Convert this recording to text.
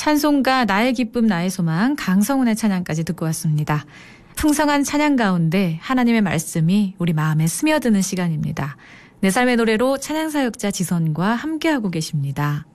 찬송가 나의 기쁨 나의 소망 강성훈의 찬양까지 듣고 왔습니다. 풍성한 찬양 가운데 하나님의 말씀이 우리 마음에 스며드는 시간입니다. 내 삶의 노래로 찬양 사역자 지선과 함께하고 계십니다.